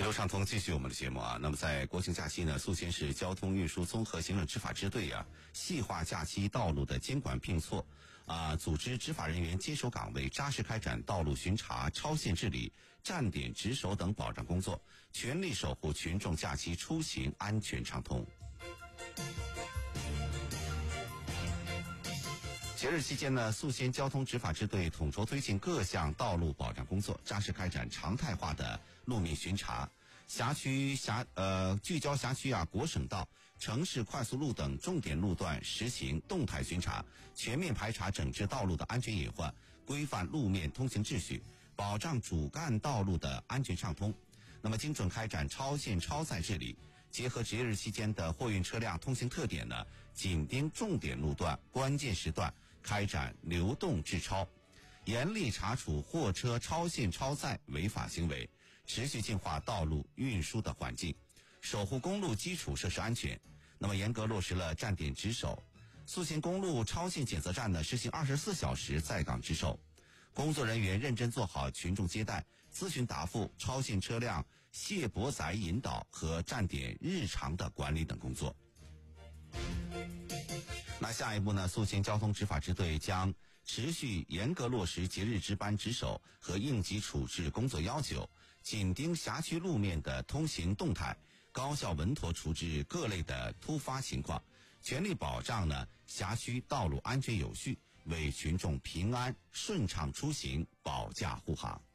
一路畅通，继续我们的节目啊。那么在国庆假期呢，宿迁市交通运输综合行政执法支队细化假期道路的监管并措组织执法人员坚守岗位，扎实开展道路巡查、超限治理、站点值守等保障工作，全力守护群众假期出行安全畅通。节日期间呢，宿迁交通执法支队统筹推进各项道路保障工作，扎实开展常态化的路面巡查，聚焦辖区国省道、城市快速路等重点路段实行动态巡查，全面排查整治道路的安全隐患，规范路面通行秩序，保障主干道路的安全畅通。那么精准开展超限超载治理，结合节日期间的货运车辆通行特点呢，紧盯重点路段、关键时段，开展流动治超，严厉查处货车超限超载违法行为，持续净化道路运输的环境，守护公路基础设施安全。那么严格落实了站点值守，宿迁公路超限检测站呢实行24小时在岗值守，工作人员认真做好群众接待、咨询答复、超限车辆卸驳载引导和站点日常的管理等工作。那下一步呢，宿迁交通执法支队将持续严格落实节日值班值守和应急处置工作要求，紧盯辖区路面的通行动态，高效稳妥处置各类的突发情况，全力保障辖区道路安全有序，为群众平安顺畅出行保驾护航。